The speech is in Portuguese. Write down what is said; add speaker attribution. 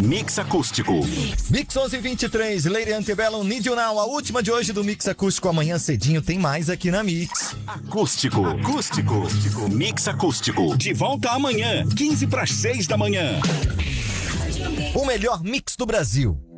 Speaker 1: Mix Acústico.
Speaker 2: Mix 1123, Lady Antebellum, Need You Now. A última de hoje do Mix Acústico. Amanhã cedinho tem mais aqui na Mix.
Speaker 1: Acústico. Mix Acústico. De volta amanhã, 5:45 da manhã.
Speaker 2: O melhor mix do Brasil.